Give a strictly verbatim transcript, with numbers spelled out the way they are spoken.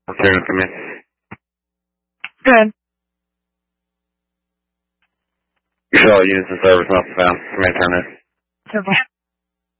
Turn come in. Good. You show all units and service not found. Come in, turn in. Turbo.